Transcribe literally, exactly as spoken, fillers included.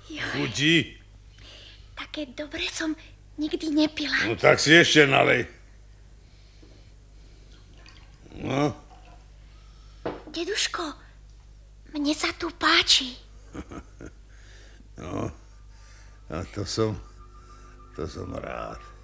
Chutí? Také dobre som nikdy nepila. No tak si ešte nalej. No. Deduško, mne sa tu páči. No, a to som, to som rád.